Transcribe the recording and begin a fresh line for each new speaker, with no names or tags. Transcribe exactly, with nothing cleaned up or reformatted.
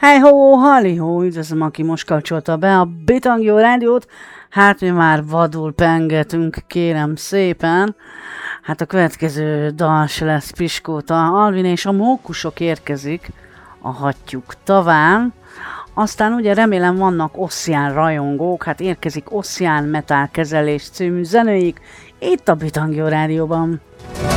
Hey-ho, halli-ho, üdvözlöm, aki most kapcsolta be a Bitangjó rádiót. Hát mi már vadul pengetünk, kérem szépen. Hát a következő dal se lesz piskóta. Alvin és a mókusok érkezik a hattyúk taván. Aztán ugye remélem vannak Ossian rajongók, hát érkezik Ossian Metal Kezelés című zenéik itt a Bitangjó rádióban.